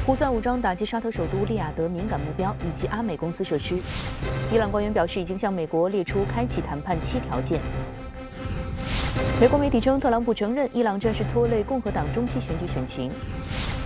胡塞武装打击沙特首都利雅得敏感目标以及阿美公司设施。伊朗官员表示，已经向美国列出开启谈判7条件。美国媒体称，特朗普承认伊朗正是拖累共和党中期选举选情。